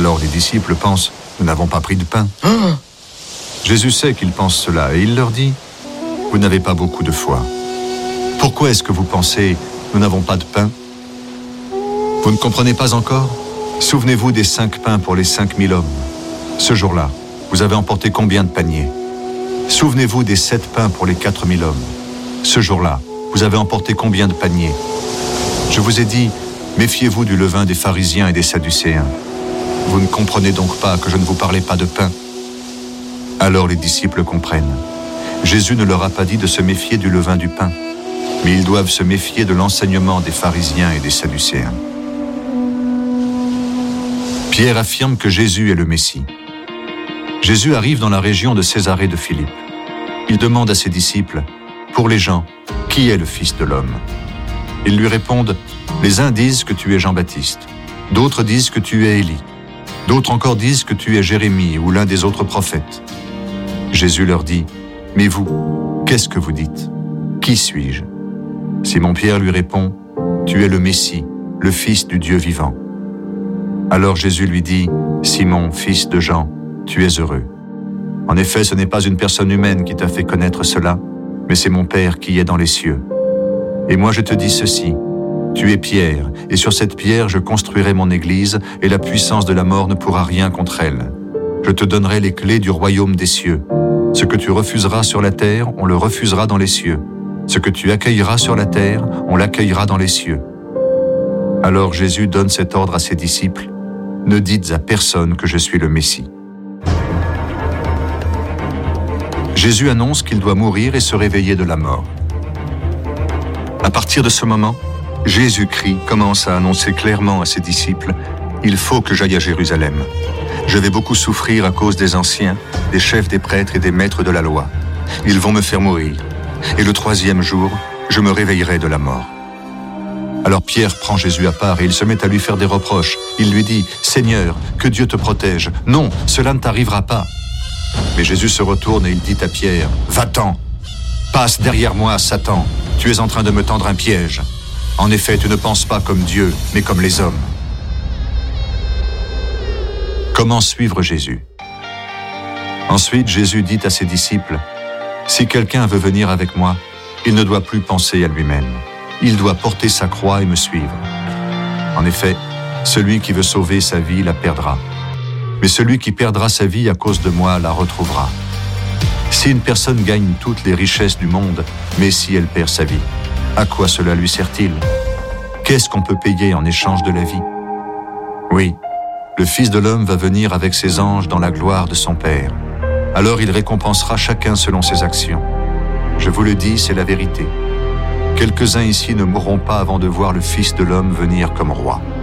Alors les disciples pensent, nous n'avons pas pris de pain. Jésus sait qu'ils pensent cela et il leur dit, vous n'avez pas beaucoup de foi. Pourquoi est-ce que vous pensez, nous n'avons pas de pain? Vous ne comprenez pas encore? Souvenez-vous des 5 pains pour les 5000 hommes. Ce jour-là, vous avez emporté combien de paniers? Souvenez-vous des 7 pains pour les 4000 hommes. Ce jour-là, vous avez emporté combien de paniers? Je vous ai dit, méfiez-vous du levain des pharisiens et des sadducéens. Vous ne comprenez donc pas que je ne vous parlais pas de pain? Alors les disciples comprennent. Jésus ne leur a pas dit de se méfier du levain du pain, mais ils doivent se méfier de l'enseignement des pharisiens et des sadducéens. Pierre affirme que Jésus est le Messie. Jésus arrive dans la région de Césarée de Philippe. Il demande à ses disciples, pour les gens, qui est le Fils de l'homme? Ils lui répondent, les uns disent que tu es Jean-Baptiste, d'autres disent que tu es Élie, d'autres encore disent que tu es Jérémie ou l'un des autres prophètes. Jésus leur dit, mais vous, qu'est-ce que vous dites? Qui suis-je? Simon-Pierre lui répond, tu es le Messie, le Fils du Dieu vivant. Alors Jésus lui dit, Simon, fils de Jean, tu es heureux. En effet, ce n'est pas une personne humaine qui t'a fait connaître cela, mais c'est mon Père qui est dans les cieux. Et moi je te dis ceci, tu es Pierre, et sur cette pierre je construirai mon église, et la puissance de la mort ne pourra rien contre elle. Je te donnerai les clés du royaume des cieux. Ce que tu refuseras sur la terre, on le refusera dans les cieux. Ce que tu accueilleras sur la terre, on l'accueillera dans les cieux. Alors Jésus donne cet ordre à ses disciples, ne dites à personne que je suis le Messie. Jésus annonce qu'il doit mourir et se réveiller de la mort. À partir de ce moment, Jésus-Christ commence à annoncer clairement à ses disciples « Il faut que j'aille à Jérusalem. Je vais beaucoup souffrir à cause des anciens, des chefs des prêtres et des maîtres de la loi. Ils vont me faire mourir. Et le 3e jour, je me réveillerai de la mort. » Alors Pierre prend Jésus à part et il se met à lui faire des reproches. Il lui dit « Seigneur, que Dieu te protège. Non, cela ne t'arrivera pas. » Mais Jésus se retourne et il dit à Pierre « Va-t'en, passe derrière moi, Satan. Tu es en train de me tendre un piège. En effet, tu ne penses pas comme Dieu, mais comme les hommes. » Comment suivre Jésus? Ensuite, Jésus dit à ses disciples « Si quelqu'un veut venir avec moi, il ne doit plus penser à lui-même. Il doit porter sa croix et me suivre. En effet, celui qui veut sauver sa vie la perdra. Mais celui qui perdra sa vie à cause de moi la retrouvera. Si une personne gagne toutes les richesses du monde, mais si elle perd sa vie, à quoi cela lui sert-il? Qu'est-ce qu'on peut payer en échange de la vie? Oui, le Fils de l'homme va venir avec ses anges dans la gloire de son Père. Alors il récompensera chacun selon ses actions. Je vous le dis, c'est la vérité. Quelques-uns ici ne mourront pas avant de voir le Fils de l'homme venir comme roi.